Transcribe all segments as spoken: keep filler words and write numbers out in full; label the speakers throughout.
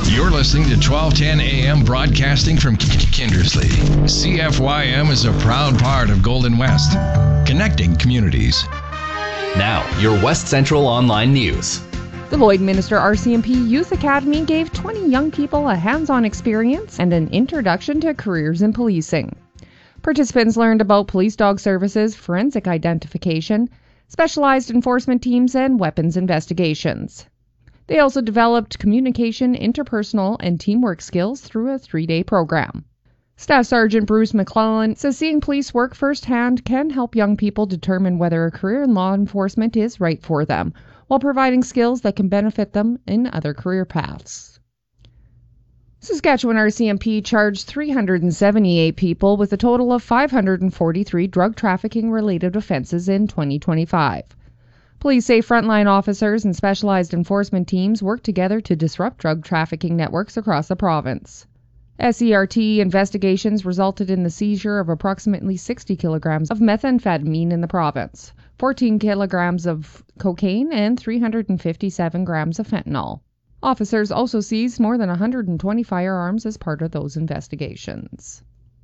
Speaker 1: You're listening to twelve ten A M broadcasting from Kindersley. C F Y M is a proud part of Golden West, connecting communities.
Speaker 2: Now, your West Central Online News.
Speaker 3: The Lloydminster R C M P Youth Academy gave twenty young people a hands-on experience and an introduction to careers in policing. Participants learned about police dog services, forensic identification, specialized enforcement teams, and weapons investigations. They also developed communication, interpersonal, and teamwork skills through a three-day program. Staff Sergeant Bruce McClellan says seeing police work firsthand can help young people determine whether a career in law enforcement is right for them, while providing skills that can benefit them in other career paths. Saskatchewan R C M P charged three hundred seventy-eight people with a total of five hundred forty-three drug trafficking-related offences in twenty twenty-five. Police say frontline officers and specialized enforcement teams work together to disrupt drug trafficking networks across the province. S E R T investigations resulted in the seizure of approximately sixty kilograms of methamphetamine in the province, fourteen kilograms of cocaine, and three hundred fifty-seven grams of fentanyl. Officers also seized more than one hundred twenty firearms as part of those investigations.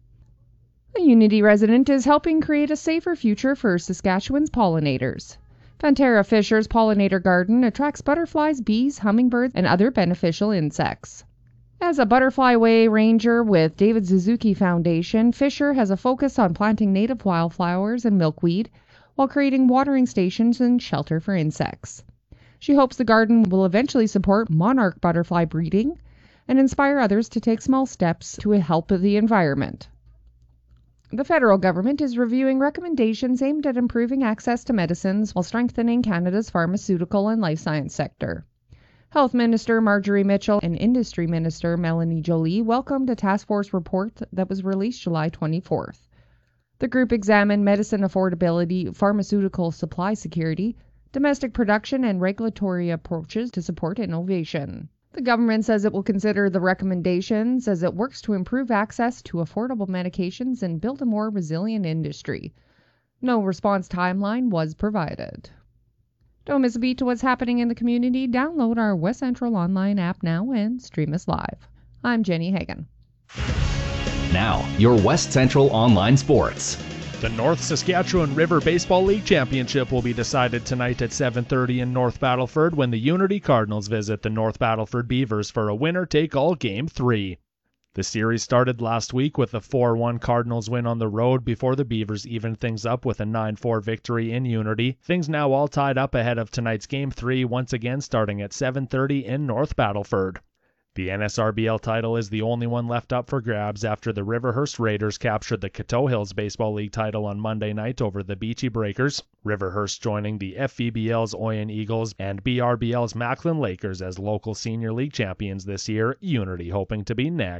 Speaker 3: A Unity resident is helping create a safer future for Saskatchewan's pollinators. Fantera Fisher's pollinator garden attracts butterflies, bees, hummingbirds, and other beneficial insects. As a Butterfly Way ranger with David Suzuki Foundation, Fisher has a focus on planting native wildflowers and milkweed while creating watering stations and shelter for insects. She hopes the garden will eventually support monarch butterfly breeding and inspire others to take small steps to help the environment. The federal government is reviewing recommendations aimed at improving access to medicines while strengthening Canada's pharmaceutical and life science sector. Health Minister Marjorie Mitchell and Industry Minister Melanie Joly welcomed a task force report that was released July twenty-fourth. The group examined medicine affordability, pharmaceutical supply security, domestic production, and regulatory approaches to support innovation. The government says it will consider the recommendations as it works to improve access to affordable medications and build a more resilient industry. No response timeline was provided. Don't miss a beat to what's happening in the community. Download our West Central Online app now and stream us live. I'm Jenny Hagan.
Speaker 2: Now, your West Central Online Sports.
Speaker 4: The North Saskatchewan River Baseball League Championship will be decided tonight at seven thirty in North Battleford when the Unity Cardinals visit the North Battleford Beavers for a winner-take-all Game three. The series started last week with a four one Cardinals win on the road before the Beavers evened things up with a nine four victory in Unity. Things now all tied up ahead of tonight's Game three, once again starting at seven thirty in North Battleford. The N S R B L title is the only one left up for grabs after the Riverhurst Raiders captured the Coteau Hills Baseball League title on Monday night over the Beachy Breakers, Riverhurst joining the F V B L's Oyen Eagles and B R B L's Macklin Lakers as local senior league champions this year, Unity hoping to be next.